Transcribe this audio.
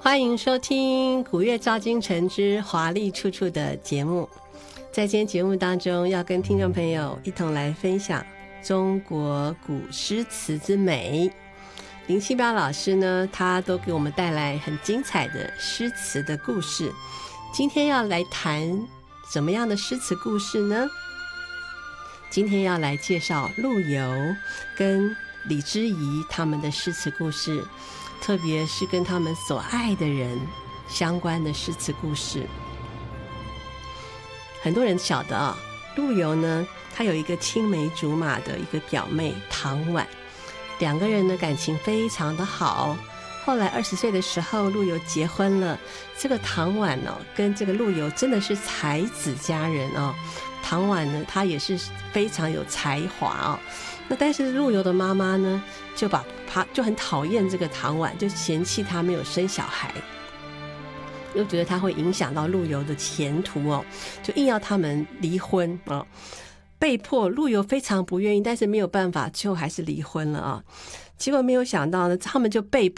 欢迎收听古乐照京城之华丽处处的节目。在今天节目当中，要跟听众朋友一同来分享中国古诗词之美。林清标老师呢，他都给我们带来很精彩的诗词的故事。今天要来谈什么样的诗词故事呢？今天要来介绍陆游跟李之仪他们的诗词故事，特别是跟他们所爱的人相关的诗词故事。很多人晓得啊，陆游呢，他有一个青梅竹马的一个表妹唐婉，两个人的感情非常的好。后来20岁的时候，陆游结婚了。这个唐婉哦，跟这个陆游真的是才子佳人哦。唐婉呢，她也是非常有才华哦。那但是陆游的妈妈呢，就很讨厌这个唐婉，就嫌弃她没有生小孩，又觉得她会影响到陆游的前途哦，就硬要他们离婚哦。被迫陆游非常不愿意，但是没有办法，最后还是离婚了啊。结果没有想到呢，他们就被